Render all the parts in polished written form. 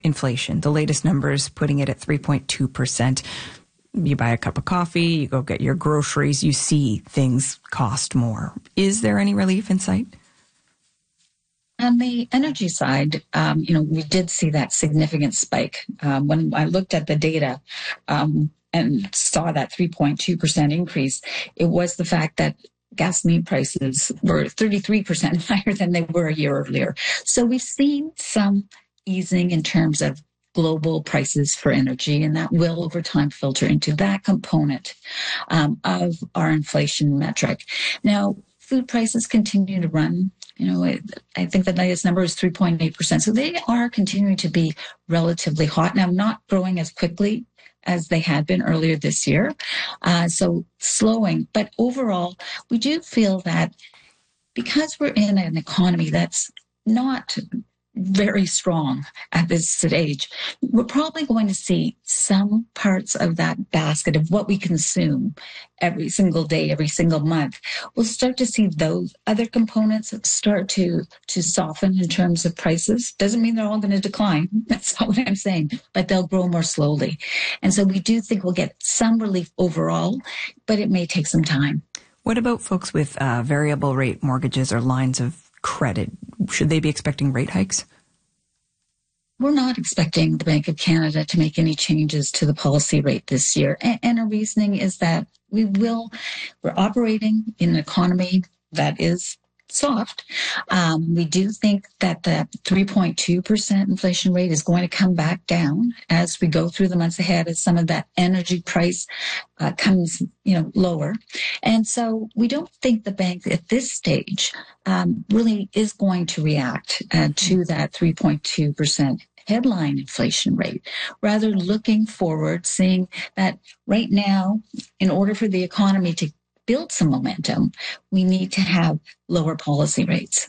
inflation. The latest numbers putting it at 3.2%. You buy a cup of coffee, you go get your groceries, you see things cost more. Is there any relief in sight? On the energy side, we did see that significant spike. When I looked at the data and saw that 3.2% increase, it was the fact that gasoline prices were 33% higher than they were a year earlier. So we've seen some easing in terms of global prices for energy, and that will over time filter into that component of our inflation metric. Now, food prices continue to run. I think the latest number is 3.8%. So they are continuing to be relatively hot. Now, not growing as quickly as they had been earlier this year. So slowing. But overall, we do feel that because we're in an economy that's not very strong at this stage, we're probably going to see some parts of that basket of what we consume every single day, every single month. We'll start to see those other components start to soften in terms of prices. Doesn't mean they're all going to decline. That's not what I'm saying, but they'll grow more slowly. And so we do think we'll get some relief overall, but it may take some time. What about folks with variable rate mortgages or lines of credit? Should they be expecting rate hikes? We're not expecting the Bank of Canada to make any changes to the policy rate this year. And our reasoning is that we're operating in an economy that is soft. We do think that the 3.2% inflation rate is going to come back down as we go through the months ahead, as some of that energy price comes, lower. And so we don't think the bank at this stage really is going to react to that 3.2% headline inflation rate. Rather, looking forward, seeing that right now, in order for the economy to build some momentum, we need to have lower policy rates.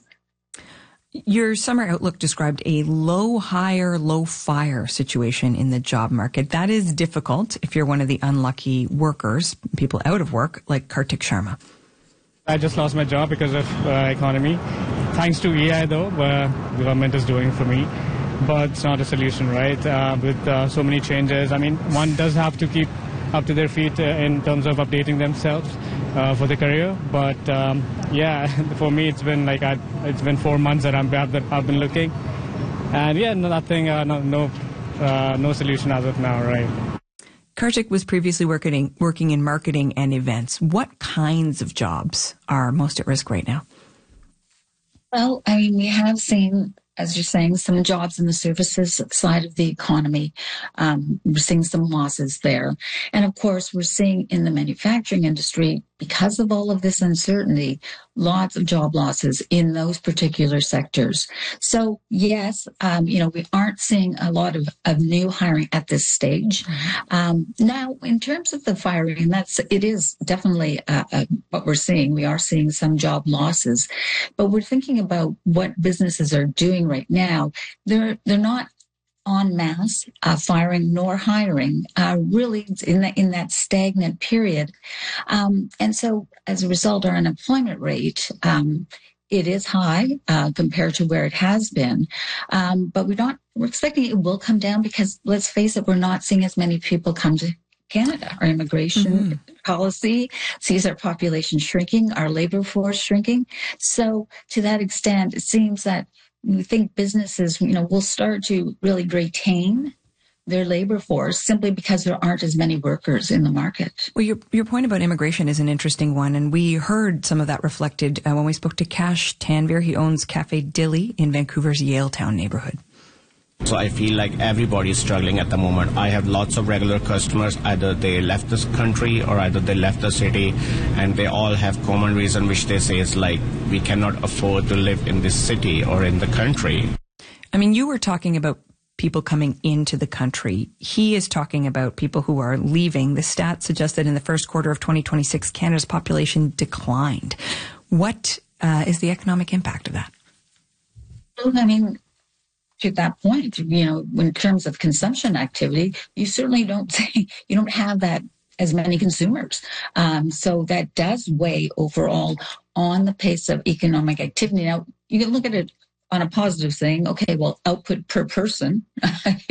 Your summer outlook described a low hire, low fire situation in the job market. That is difficult if you're one of the unlucky workers, people out of work, like Kartik Sharma. I just lost my job because of economy. Thanks to EI, though, the government is doing for me. But it's not a solution, right? With so many changes, one does have to keep up to their feet in terms of updating themselves for the career. But for me, it's been 4 months that I've been looking, and nothing, no solution as of now, right? Kartik was previously working in marketing and events. What kinds of jobs are most at risk right now? Well, we have seen, as you're saying, some jobs in the services side of the economy. We're seeing some losses there. And of course, we're seeing in the manufacturing industry, because of all of this uncertainty, lots of job losses in those particular sectors. So yes, we aren't seeing a lot of new hiring at this stage. Now, in terms of the firing, it is definitely what we're seeing. We are seeing some job losses, but we're thinking about what businesses are doing right now. They're not en masse firing nor hiring, really in that stagnant period. And so as a result, our unemployment rate, it is high compared to where it has been. But we're expecting it will come down because, let's face it, we're not seeing as many people come to Canada. Our immigration policy sees our population shrinking, our labor force shrinking. So to that extent, it seems that we think businesses, will start to really retain their labor force simply because there aren't as many workers in the market. Well, your point about immigration is an interesting one, and we heard some of that reflected when we spoke to Cash Tanvir. He owns Cafe Dilly in Vancouver's Yaletown neighborhood. So I feel like everybody is struggling at the moment. I have lots of regular customers. Either they left this country or either they left the city, and they all have common reason which they say is like, we cannot afford to live in this city or in the country. You were talking about people coming into the country. He is talking about people who are leaving. The stats suggest that in the first quarter of 2026, Canada's population declined. What is the economic impact of that? To that point, in terms of consumption activity, you certainly don't have that as many consumers. So that does weigh overall on the pace of economic activity. Now, you can look at it on a positive thing, okay, well, output per person